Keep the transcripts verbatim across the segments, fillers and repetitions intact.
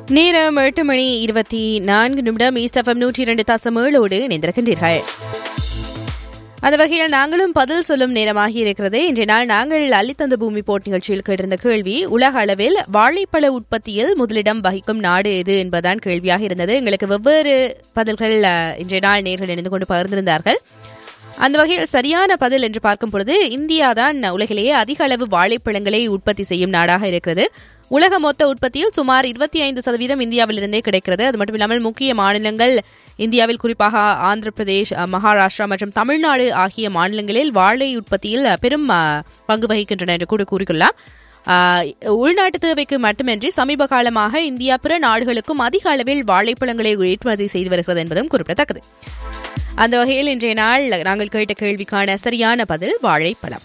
நேரம் எட்டு மணி இருபத்தி நான்கு நிமிடம் ஈஸ்ட் எஃப்எம் நூற்றி இரண்டு தசம் ஏழோடு இணைந்திருக்கின்றீர்கள். அந்த வகையில் நாங்களும் பதில் சொல்லும் நேரமாகி இருக்கிறது. இன்றைய நாள் நாங்கள் அள்ளித்தந்த பூமி போட்டி நிகழ்ச்சியில் கேட்டிருந்த கேள்வி, உலக அளவில் வாழைப்பழ உற்பத்தியில் முதலிடம் வகிக்கும் நாடு எது என்பதுதான் கேள்வியாக இருந்தது. எங்களுக்கு வெவ்வேறு பதில்கள் இன்றைய நாள் நேர்கள் இணைந்து கொண்டு பகிர்ந்திருந்தார்கள். அந்த வகையில் சரியான பதில் என்று பார்க்கும் பொழுது இந்தியா தான் உலகிலேயே அதிக அளவு வாழைப்பழங்களை உற்பத்தி செய்யும் நாடாக இருக்கிறது. உலக மொத்த உற்பத்தியில் சுமார் இருபத்தி ஐந்து சதவீதம் இந்தியாவிலிருந்தே கிடைக்கிறது. அது மட்டும் இல்லாமல் முக்கிய மாநிலங்கள் இந்தியாவில் குறிப்பாக ஆந்திர பிரதேஷ், மகாராஷ்டிரா மற்றும் தமிழ்நாடு ஆகிய மாநிலங்களில் வாழை உற்பத்தியில் பெரும் பங்கு வகிக்கின்றன என்று கூட கூறிக்கொள்ளலாம். உள்நாட்டு தேவைக்கு மட்டுமின்றி சமீப காலமாக இந்தியா பிற நாடுகளுக்கும் அதிக அளவில் வாழைப்பழங்களை ஏற்றுமதி செய்து வருகிறது என்பதும் குறிப்பிடத்தக்கது. அந்த வகையில் இன்றைய நாள் நாங்கள் கேட்ட கேள்விக்கான சரியான பதில் வாழைப்பழம்.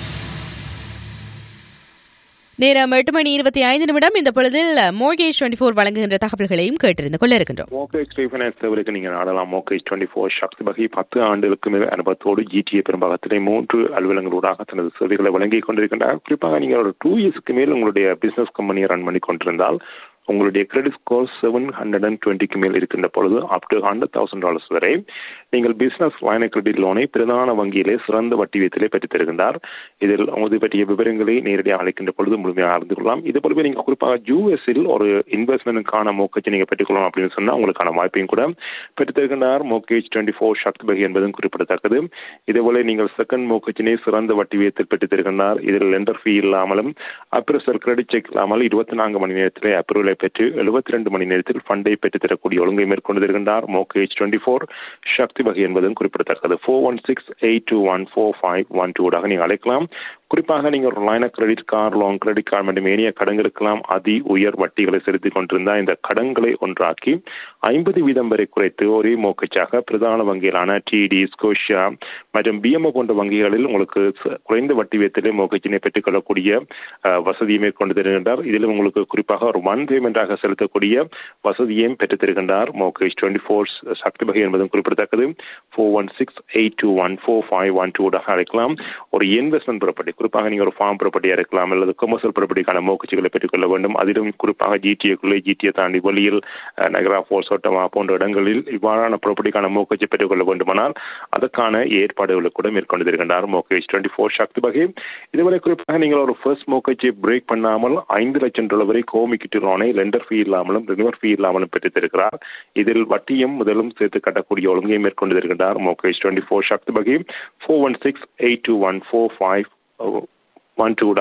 நேரம் எட்டு மணி இருபத்தி ஐந்து நிமிடம். இந்த பொழுதில் மோர்கேஜ் டுவெண்ட்டி ஃபோர் வழங்குகின்ற தகவல்களையும் கேட்டிருந்து கொள்ள இருக்கின்றோம். மோர்கேஜ் ரீஃபைனான்ஸ் நீங்க நாடலாம். மோர்கேஜ் டுவெண்ட்டி ஃபோர் சக்தி வகை பத்து ஆண்டுகளுக்கு மேல் அனுபவத்தோடு ஜிடிஏ பெரும்பாகத்திலே மூன்று அலுவலங்களூடாக தனது சேவைகளை வழங்கிக் கொண்டிருக்கின்றார். குறிப்பாக நீங்கள் ஒரு டூ இயர்ஸ்க்கு மேல் உங்களுடைய பிசினஸ் கம்பெனியை ரன் பண்ணி கொண்டிருந்தால் உங்களுடைய credit score seven hundred and டுவெண்ட்டிக்கு மேல் இருக்கின்ற பொழுது up to hundred thousand dollars வரை நீங்கள் பிசினஸ் லைன் கிரெடிட் லோனை பிரதான வங்கியிலே சிறந்த வட்டி வீதத்திலே பெற்றுத் தருகின்றார். இதில் இது பற்றிய விவரங்களை நேரடியாக அழைக்கின்ற பொழுது முழுமையாக அறிந்து கொள்ளலாம். இது போலவே நீங்கள் குறிப்பாக யூஎஸ்இல் ஒரு இன்வெஸ்ட்மெண்ட்டுக்கான மோக்கேஜை நீங்கள் பெற்றுக்கொள்ளலாம் அப்படின்னு சொன்னால் உங்களுக்கான வாய்ப்பையும் கூட பெற்றுத் தருகின்றார். மோக்கேஜ் டுவெண்ட்டி ஃபோர் சக்தி வகை என்பதும் குறிப்பிடத்தக்கது. இதேபோல நீங்கள் செகண்ட் மோக்கேஜினை சிறந்த வட்டி வீதத்தில் பெற்றுத் தருகின்றார். இதில் லெண்டர் ஃபீ இல்லாமலும் அப்ரூவல் கிரெடிட் செக் இல்லாமல் இருபத்தி நான்கு மணி நேரத்திலே அப்ரூவலை பெற்று எழுபத்தி ரெண்டு மணி நேரத்தில் ஃபண்டை பெற்றுத் தரக்கூடிய ஒழுங்கை மேற்கொண்டு வருகின்றார். மோர்கேஜ் டுவெண்ட்டி ஃபோர் சக்தி வகை என்பதும் குறிப்பிடத்தக்கது. Four one six eight two one four five one டூடாக நீங்கள் அழைக்கலாம். குறிப்பாக நீங்கள் ஒரு line credit card, loan credit card மற்றும் ஏனைய கடன்களுக்கெல்லாம் அதி உயர் வட்டிகளை செலுத்திக் கொண்டிருந்தால் இந்த கடன்களை ஒன்றாக்கி ஐம்பது வீதம் வரை குறைத்து ஒரே மோக்கேஜாக பிரதான வங்கிகளான டிடி, ஸ்கோஷியா மற்றும் பிஎம்ஓ போன்ற வங்கிகளில் உங்களுக்கு குறைந்த வட்டி வீதத்திலே மோக்கேஜினை பெற்றுக்கொள்ளக்கூடிய வசதியை மேற்கொண்டு தருகின்றார். இதில் உங்களுக்கு குறிப்பாக ஒரு ஒன் பேமெண்டாக செலுத்தக்கூடிய வசதியையும் பெற்றுத் தருகின்றார். மோர்கேஜ் டுவெண்ட்டி ஃபோர் சக்தி வகை என்பதும் குறிப்பிடத்தக்கது. Four one six eight two one four five one டூடாக அழைக்கலாம். ஒரு இன்வெஸ்ட்மெண்ட் ப்ராப்பர்ட்டி, குறிப்பாக நீங்கள் ஒரு ஃபார்ம் ப்ராப்பர்ட்டியாக இருக்கலாம் அல்லது கமர்ஷியல் ப்ராப்பர்ட்டிக்கான மோக்கேஜ்களை பெற்றுக்கொள்ள வேண்டும். அதிலும் குறிப்பாக ஜிடிஏக்குள்ளே, ஜிடிஏ தாண்டி வெளியில் நகரா, ஃபோர்ஸ், ஒட்டமா போன்ற இடங்களில் இவ்வாறான ப்ராப்பர்ட்டிக்கான மோக்கேஜை பெற்றுக்கொள்ள வேண்டுமானால் அதற்கான ஏற்பாடுகளை கூட மேற்கொண்டு தருகின்றார். மோர்கேஜ் டுவெண்ட்டி ஃபோர் சக்தி வகை. இதுவரை குறிப்பாக நீங்கள் ஒரு ஃபர்ஸ்ட் மோக்கேஜை பிரேக் பண்ணாமல் ஐந்து லட்சம் டாலர் வரை கோமிக்கிட்டு லோனை லெண்டர் ஃபீ இல்லாமலும் ரினிவர் ஃபீ இல்லாமலும் பெற்றுத் தருகிறார். இதில் வட்டியும் முதலும் சேர்த்து கட்டக்கூடிய ஒழுங்கை மேற்கொண்டு தருகின்றார். மோர்கேஜ் டுவெண்ட்டி ஃபோர் சக்தி வகை. Four one six eight two one four five one two